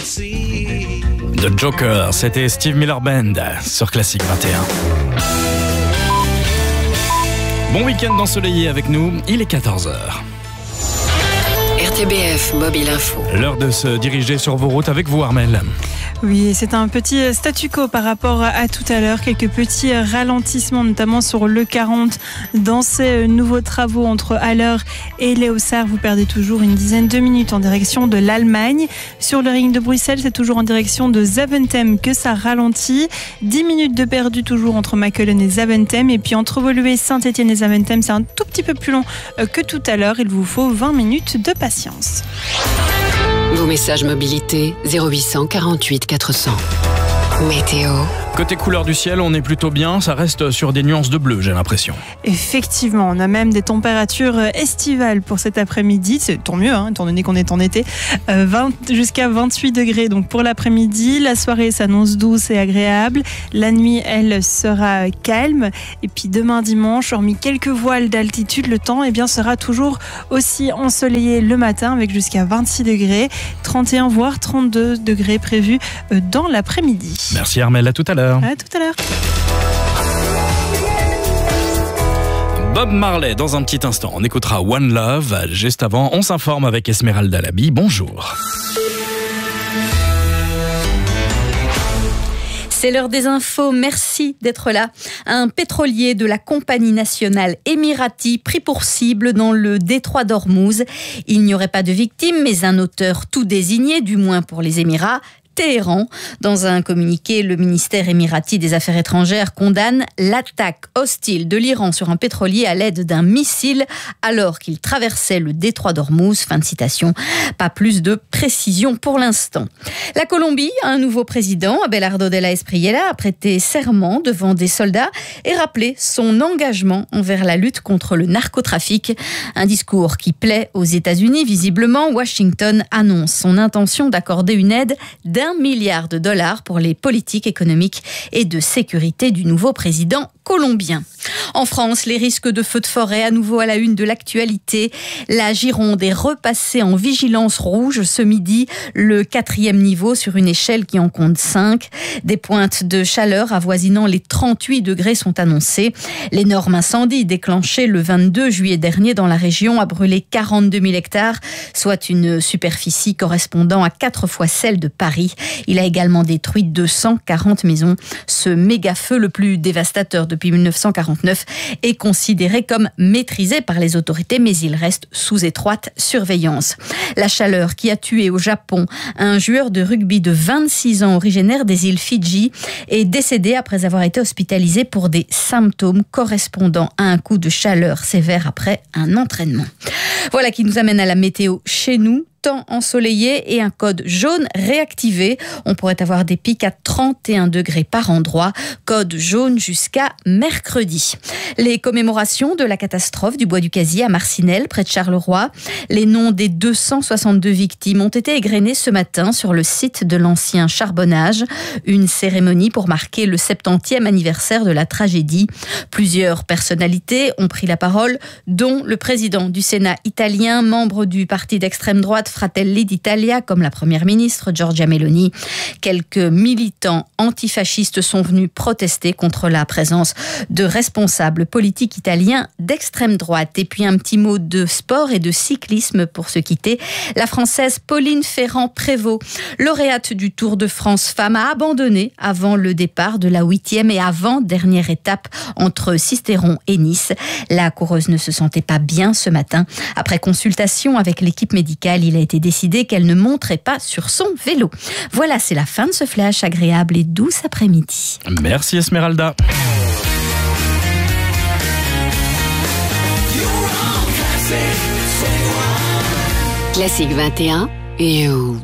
The Joker, c'était Steve Miller Band sur Classic 21. Bon week-end ensoleillé avec nous, il est 14h. RTBF Mobile Info. L'heure de se diriger sur vos routes avec vous, Armelle. Oui, c'est un petit statu quo par rapport à tout à l'heure. Quelques petits ralentissements, notamment sur le 40. Dans ces nouveaux travaux entre Haller et Léossard, vous perdez toujours une dizaine de minutes en direction de l'Allemagne. Sur le ring de Bruxelles, c'est toujours en direction de Zaventem que ça ralentit. 10 minutes de perdu toujours entre Mechelen et Zaventem. Et puis entre Woluwe, Saint-Etienne et Zaventem, c'est un tout petit peu plus long que tout à l'heure. Il vous faut 20 minutes de patience. Vos messages mobilité 0800 48 400. Météo. Côté couleur du ciel, on est plutôt bien. Ça reste sur des nuances de bleu, j'ai l'impression. Effectivement, on a même des températures estivales pour cet après-midi. C'est tant mieux, étant donné qu'on est en été. 20 jusqu'à 28 degrés donc pour l'après-midi. La soirée s'annonce douce et agréable. La nuit, elle sera calme. Et puis demain dimanche, hormis quelques voiles d'altitude, le temps sera toujours aussi ensoleillé le matin avec jusqu'à 26 degrés. 31 voire 32 degrés prévus dans l'après-midi. Merci Armelle, à tout à l'heure. À tout à l'heure. Bob Marley dans un petit instant. On écoutera One Love. Juste avant, on s'informe avec Esmeralda Labi. Bonjour. C'est l'heure des infos, merci d'être là. Un pétrolier de la compagnie nationale Emirati pris pour cible dans le détroit d'Ormuz. Il n'y aurait pas de victimes, mais un auteur tout désigné, du moins pour les Émirats, Téhéran. Dans un communiqué, le ministère émirati des Affaires étrangères condamne l'attaque hostile de l'Iran sur un pétrolier à l'aide d'un missile alors qu'il traversait le détroit d'Ormuz. Fin de citation. Pas plus de précision pour l'instant. La Colombie a un nouveau président. Abelardo de la Espriella a prêté serment devant des soldats et rappelé son engagement envers la lutte contre le narcotrafic. Un discours qui plaît aux États-Unis. Visiblement, Washington annonce son intention d'accorder une aide d'$1 milliard pour les politiques économiques et de sécurité du nouveau président colombien. En France, les risques de feux de forêt à nouveau à la une de l'actualité. La Gironde est repassée en vigilance rouge ce midi, le 4e niveau sur une échelle qui en compte 5. Des pointes de chaleur avoisinant les 38 degrés sont annoncées. L'énorme incendie déclenché le 22 juillet dernier dans la région a brûlé 42 000 hectares, soit une superficie correspondant à 4 fois celle de Paris. Il a également détruit 240 maisons. Ce méga-feu, le plus dévastateur depuis 1949, est considéré comme maîtrisé par les autorités, mais il reste sous étroite surveillance. La chaleur qui a tué au Japon un joueur de rugby de 26 ans originaire des îles Fidji est décédé après avoir été hospitalisé pour des symptômes correspondant à un coup de chaleur sévère après un entraînement. Voilà qui nous amène à la météo chez nous. Temps ensoleillé et un code jaune réactivé. On pourrait avoir des pics à 31 degrés par endroit. Code jaune jusqu'à mercredi. Les commémorations de la catastrophe du Bois du Casier à Marcinelle, près de Charleroi. Les noms des 262 victimes ont été égrenés ce matin sur le site de l'ancien charbonnage. Une cérémonie pour marquer le 70e anniversaire de la tragédie. Plusieurs personnalités ont pris la parole, dont le président du Sénat italien, membre du parti d'extrême droite Fratelli d'Italia, comme la première ministre Giorgia Meloni. Quelques militants antifascistes sont venus protester contre la présence de responsables politiques italiens d'extrême droite. Et puis un petit mot de sport et de cyclisme pour se quitter. La Française Pauline Ferrand-Prévot, lauréate du Tour de France Femmes, a abandonné avant le départ de la 8e et avant-dernière étape entre Sisteron et Nice. La coureuse ne se sentait pas bien ce matin. Après consultation avec l'équipe médicale, il a été décidé qu'elle ne monterait pas sur son vélo. Voilà, c'est la fin de ce flash agréable et douce après-midi. Merci Esmeralda. Classique 21, You.